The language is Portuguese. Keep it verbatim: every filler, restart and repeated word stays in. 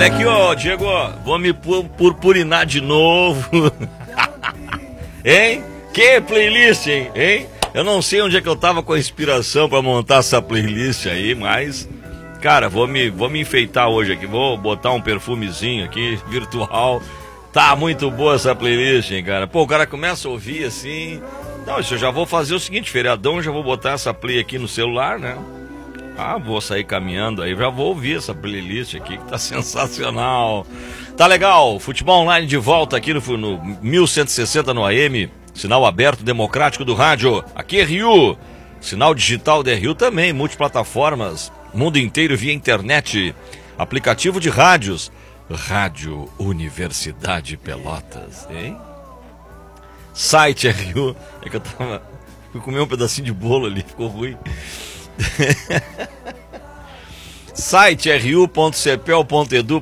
Olha aqui, ó, Diego, vou me purpurinar de novo. Hein? Que playlist, hein? Hein? Eu não sei onde é que eu tava com a inspiração pra montar essa playlist aí, mas... Cara, vou me, vou me enfeitar hoje aqui, vou botar um perfumezinho aqui, virtual. Tá muito boa essa playlist, hein, cara? Pô, o cara começa a ouvir assim... Não, isso eu já vou fazer o seguinte, feriadão, já vou botar essa play aqui no celular, né? Ah, vou sair caminhando aí, já vou ouvir essa playlist aqui que tá sensacional. Tá legal, Futebol Online de volta aqui no, no mil cento e sessenta no A M, sinal aberto democrático do rádio. Aqui é R U, sinal digital da R U também, multiplataformas, mundo inteiro via internet, aplicativo de rádios, Rádio Universidade Pelotas, hein? Site R U, é que eu tava, fui comer um pedacinho de bolo ali, ficou ruim. Site r u ponto cepel ponto edu